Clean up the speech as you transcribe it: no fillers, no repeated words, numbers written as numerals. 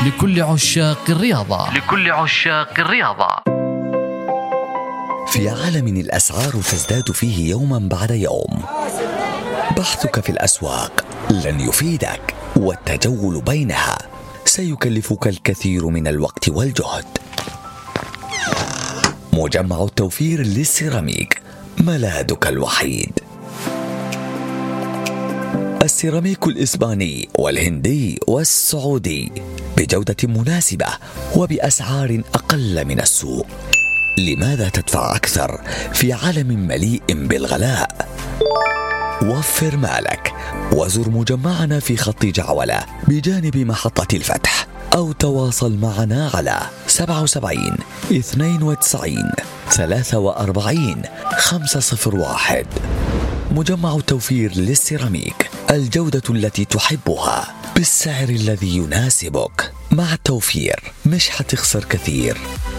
لكل عشاق الرياضة. في عالم الأسعار تزداد فيه يوما بعد يوم، بحثك في الأسواق لن يفيدك، والتجول بينها سيكلفك الكثير من الوقت والجهد. مجمع التوفير للسيراميك ملاذك الوحيد. السيراميك الإسباني والهندي والسعودي بجودة مناسبة وبأسعار أقل من السوق. لماذا تدفع أكثر في عالم مليء بالغلاء؟ وفر مالك وزر مجمعنا في خط جعولة بجانب محطة الفتح، أو تواصل معنا على 77 92 43 501. مجمع التوفير للسيراميك، الجودة التي تحبها بالسعر الذي يناسبك. مع التوفير مش هتخسر كثير.